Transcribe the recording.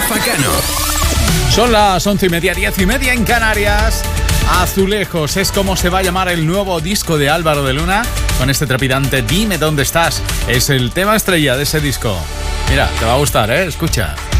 Rafa Cano. Son las 11:30, 10:30 en Canarias. Azulejos es como se va a llamar el nuevo disco de Álvaro de Luna, con este trepidante Dime dónde estás. Es el tema estrella de ese disco. Mira, te va a gustar, ¿eh? Escucha.